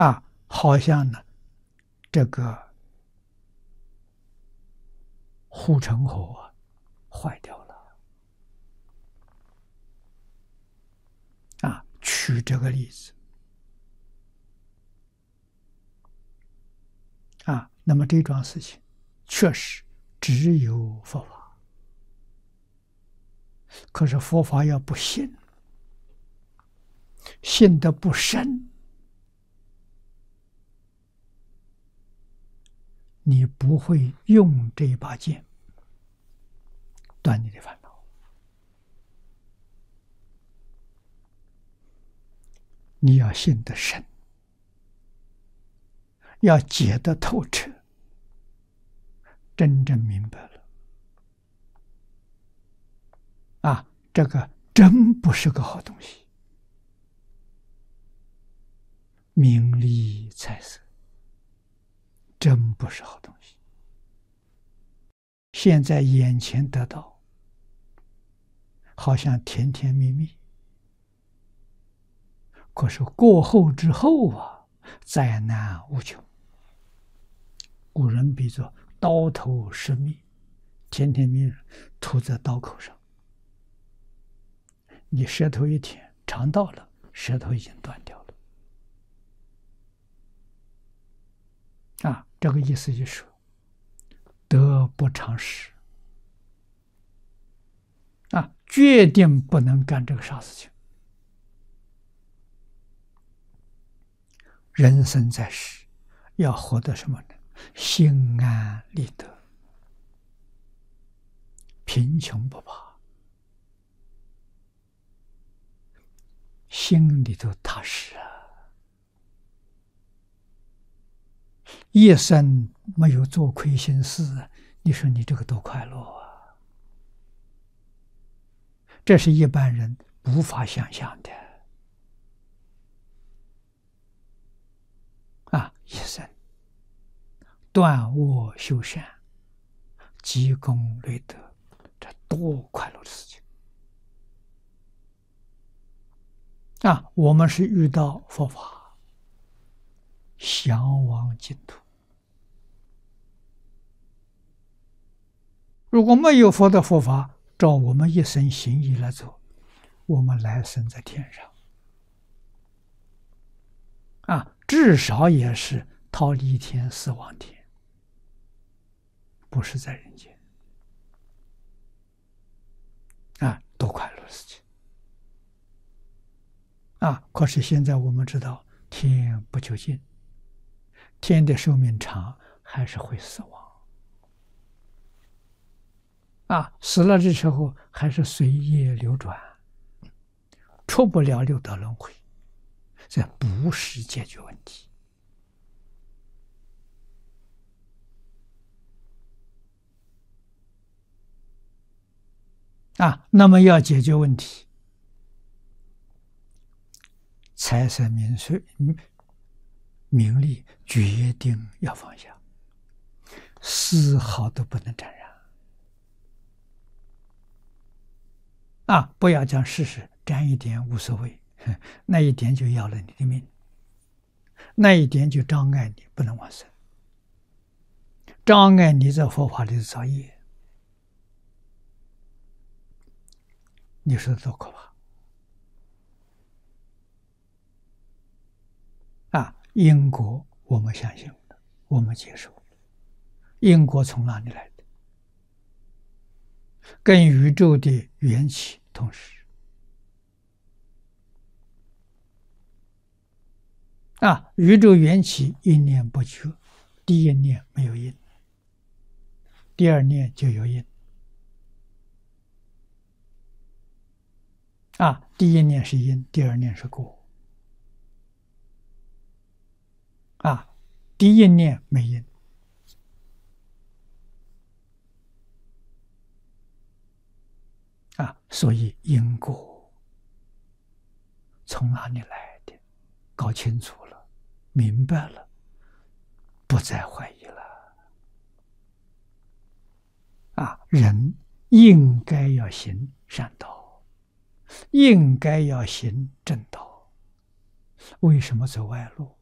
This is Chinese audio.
好像呢，这个护城河坏掉了举这个例子那么这桩事情确实只有佛法，可是佛法要不信，信得不深，你不会用这一把剑断你的烦恼。你要信得深，要解得透彻，真正明白了这个真不是个好东西，名利财色真不是好东西。现在眼前得到，好像甜甜蜜蜜，可是过后之后灾难无穷。古人比作刀头失蜜，甜甜蜜蜜涂在刀口上，你舌头一舔，尝到了，舌头已经断掉了这个意思就是说，得不偿失决定不能干这个傻事情。人生在世，要活得什么呢？心安理得，贫穷不怕，心里头踏实一生没有做亏心事你说你这个多快乐这是一般人无法想象的一生断恶修善，积功累德，这多快乐的事情我们是遇到佛法，向往净土。如果没有佛的佛法，照我们一生行义来走，我们来生在天上至少也是忉利天、四王天，不是在人间多快乐的事情可是现在我们知道，天不究竟，天的寿命长，还是会死亡死了的时候还是随业流转，出不了六道轮回，这不是解决问题那么要解决问题，财色名睡名利决定要放下，丝毫都不能沾染不要讲事实，沾一点无所谓，那一点就要了你的命，那一点就障碍你不能往生，障碍你在佛法里的造业，你说多可怕因果我们相信了，我们接受了，因果从哪里来的？跟宇宙的缘起同时宇宙缘起一念不绝，第一念没有因，第二念就有因第一念是因，第二念是果第一念没因所以因果从哪里来的？搞清楚了，明白了，不再怀疑了人应该要行善道，应该要行正道，为什么走歪路？